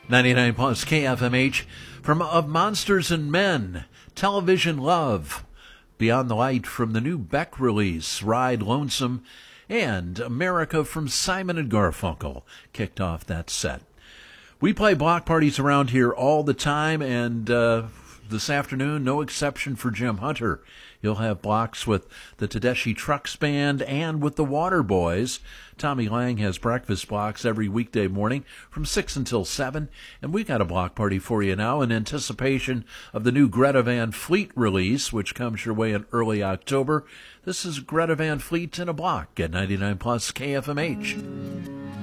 99 plus KFMH from Of Monsters and Men, Television Love, Beyond the Light from the new Beck release, Ride Lonesome, and America from Simon and Garfunkel kicked off that set. We play block parties around here all the time, and this afternoon, no exception for Jim Hunter. He'll have blocks with the Tedeschi Trucks Band and with the Water Boys. Tommy Lang has breakfast blocks every weekday morning from 6 until 7. And we got a block party for you now in anticipation of the new Greta Van Fleet release, which comes your way in early October. This is Greta Van Fleet in a block at 99 plus KFMH.